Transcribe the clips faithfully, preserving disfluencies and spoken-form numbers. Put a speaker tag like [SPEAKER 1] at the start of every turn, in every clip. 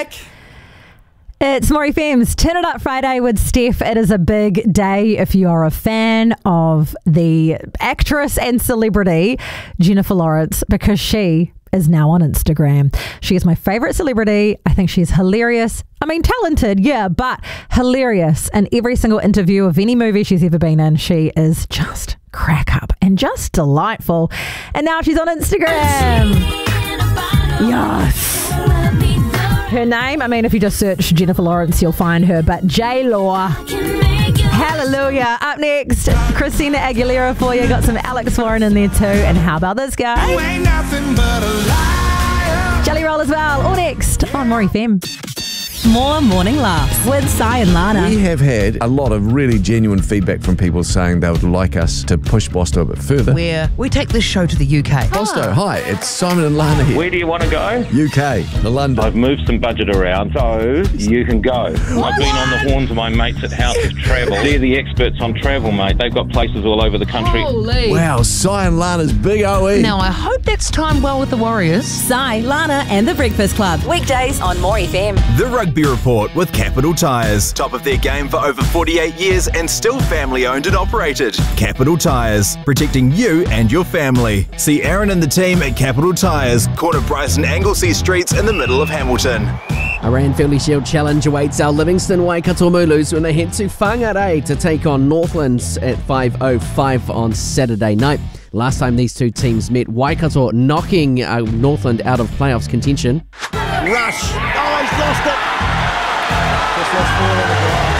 [SPEAKER 1] back.
[SPEAKER 2] It's More F M's Turn It Up Friday with Steph. It is a big day if you are a fan of the actress and celebrity Jennifer Lawrence, because she is now on Instagram. She is my favourite celebrity. I think she's hilarious. I mean, talented, yeah, but hilarious. In every single interview of any movie she's ever been in, she is just crack up and just delightful. And now she's on Instagram. Yes. Her name, I mean, if you just search Jennifer Lawrence, you'll find her, but J-Law. Hallelujah. Up next, Christina Aguilera for you. Got some Alex Warren in there too. And how about this guy?
[SPEAKER 1] You ain't nothing but a liar.
[SPEAKER 2] Jelly Roll as well. All next on More F M.
[SPEAKER 3] More morning laughs with Sai and Lana.
[SPEAKER 4] We have had a lot of really genuine feedback from people saying they would like us to push Bosto a bit further.
[SPEAKER 3] Where we take this show to the U K.
[SPEAKER 4] Bosto, hi, it's Simon and Lana here.
[SPEAKER 5] Where do you want to go?
[SPEAKER 4] U K, the London.
[SPEAKER 5] I've moved some budget around, so you can go. I've been on the horns of my mates at House of Travel. They're the experts on travel, mate. They've got places all over the country.
[SPEAKER 3] Holy.
[SPEAKER 4] Wow, Sai and Lana's big O E.
[SPEAKER 3] Now, I hope that's timed well with the Warriors. Sai, Lana and the Breakfast Club. Weekdays on More F M.
[SPEAKER 6] The Rugby Report with Capital Tyres. Top of their game for over forty-eight years and still family owned and operated. Capital Tyres, protecting you and your family. See Aaron and the team at Capital Tyres, corner Bryce and Anglesey Streets in the middle of Hamilton.
[SPEAKER 7] A Ranfurly Shield challenge awaits our Livingston Waikato Mulus when they head to Whangarei to take on Northlands at five oh five on Saturday night. Last time these two teams met, Waikato knocking uh, Northland out of playoffs contention.
[SPEAKER 1] Rush. Oh, he's lost it. Just lost four on the ground.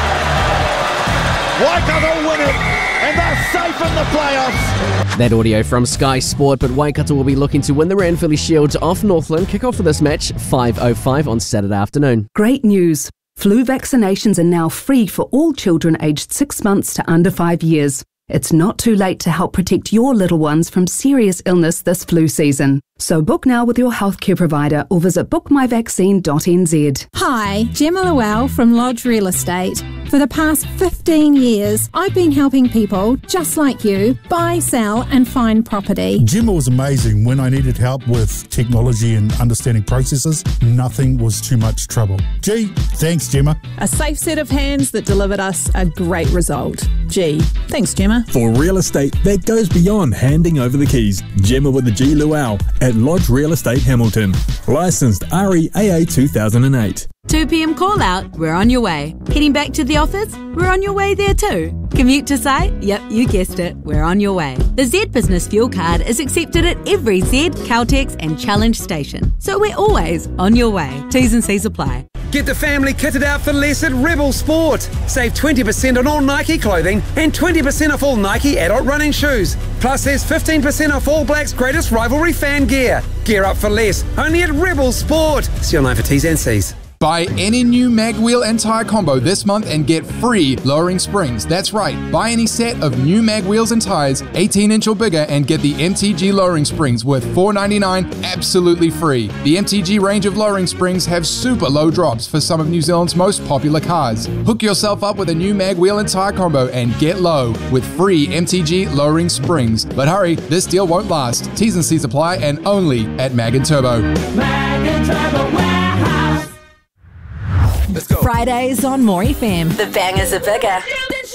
[SPEAKER 1] Waikato win it, and they're safe in the playoffs.
[SPEAKER 7] That audio from Sky Sport, but Waikato will be looking to win the Ranfurly Shield off Northland. Kick off for this match, five oh five on Saturday afternoon.
[SPEAKER 8] Great news. Flu vaccinations are now free for all children aged six months to under five years. It's not too late to help protect your little ones from serious illness this flu season. So book now with your healthcare provider or visit book my vaccine dot n z.
[SPEAKER 9] Hi, Gemma Llewell from Lodge Real Estate. For the past fifteen years, I've been helping people just like you buy, sell and find property.
[SPEAKER 10] Gemma was amazing. When I needed help with technology and understanding processes, nothing was too much trouble. Gee, thanks Gemma.
[SPEAKER 11] A safe set of hands that delivered us a great result. Gee, thanks Gemma.
[SPEAKER 12] For real estate that goes beyond handing over the keys, Gemma with the G Luau at Lodge Real Estate Hamilton. Licensed R E A A two thousand eight.
[SPEAKER 13] two p.m. call out, we're on your way. Heading back to the office, we're on your way there too. Commute to site? Yep, you guessed it, we're on your way. The Z Business Fuel Card is accepted at every Z, Caltex and Challenge station. So we're always on your way. T's and C's apply.
[SPEAKER 14] Get the family kitted out for less at Rebel Sport. Save twenty percent on all Nike clothing and twenty percent off all Nike adult running shoes. Plus there's fifteen percent off All Blacks' greatest rivalry fan gear. Gear up for less, only at Rebel Sport. See online for T's and C's.
[SPEAKER 15] Buy any new mag wheel and tyre combo this month and get free lowering springs. That's right, buy any set of new mag wheels and tyres, eighteen inch or bigger, and get the M T G lowering springs worth four ninety-nine absolutely free. The M T G range of lowering springs have super low drops for some of New Zealand's most popular cars. Hook yourself up with a new mag wheel and tyre combo and get low with free M T G lowering springs. But hurry, this deal won't last. T's and C's apply and only at Mag and Turbo.
[SPEAKER 3] Mag and Turbo Warehouse.
[SPEAKER 6] Let's go.
[SPEAKER 3] Fridays on More F M. The bangers are bigger.